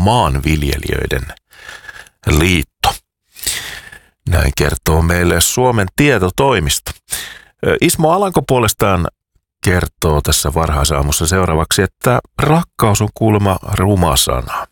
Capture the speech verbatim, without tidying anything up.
maanviljelijöiden liitto. Näin kertoo meille Suomen tietotoimisto. Ismo Alanko puolestaan kertoo tässä varhaisaamussa seuraavaksi, että rakkaus on kuulemma ruma sana.